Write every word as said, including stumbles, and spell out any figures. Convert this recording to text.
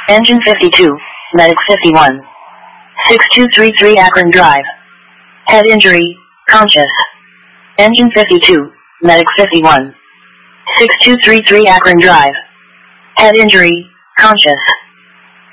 Engine fifty-two, Medic fifty-one. six two three three Akron Drive. Head injury, conscious. Engine fifty-two, Medic fifty-one. six two three three Akron Drive. Head injury, conscious.